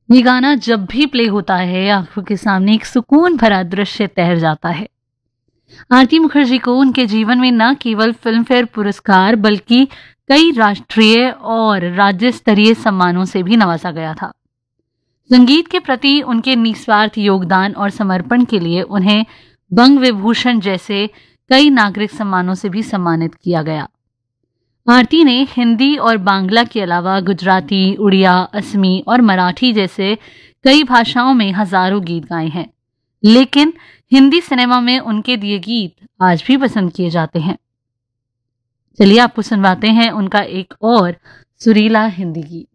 ये गाना जब भी प्ले होता है आंखों के सामने एक सुकून भरा दृश्य तैर जाता है। आरती मुखर्जी को उनके जीवन में न केवल फिल्म फेयर पुरस्कार बल्कि कई राष्ट्रीय और राज्य स्तरीय सम्मानों से भी नवाजा गया था। संगीत के प्रति उनके निस्वार्थ योगदान और समर्पण के लिए उन्हें बंग विभूषण जैसे कई नागरिक सम्मानों से भी सम्मानित किया गया। आरती ने हिंदी और बांग्ला के अलावा गुजराती, उड़िया, असमी और मराठी जैसे कई भाषाओं में हजारों गीत गाए हैं, लेकिन हिंदी सिनेमा में उनके दिए गीत आज भी पसंद किए जाते हैं। चलिए आपको सुनवाते हैं उनका एक और सुरीला हिंदी गीत।